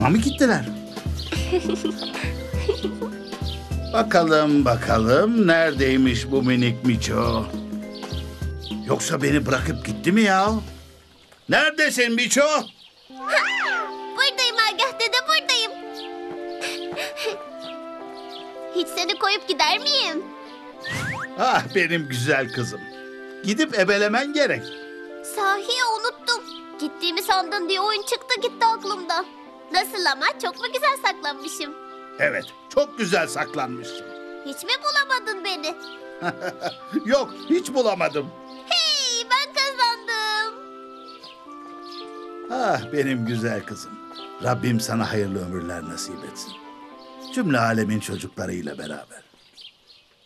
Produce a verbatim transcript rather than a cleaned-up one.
mı gittiler? Bakalım bakalım neredeymiş bu minik Miço? Yoksa beni bırakıp gitti mi ya? Neredesin Miço? Buradayım Agah dede, buradayım. Hiç seni koyup gider miyim? Ah benim güzel kızım. Gidip ebelemen gerek. Sahi unuttum. Gittiğimi sandın diye oyun çıktı gitti aklımdan. Nasıl ama, çok mu güzel saklanmışım? Evet, çok güzel saklanmışsın. Hiç mi bulamadın beni? Yok, hiç bulamadım. Hey, ben kazandım. Ah benim güzel kızım. Rabbim sana hayırlı ömürler nasip etsin. Cümle alemin çocuklarıyla beraber.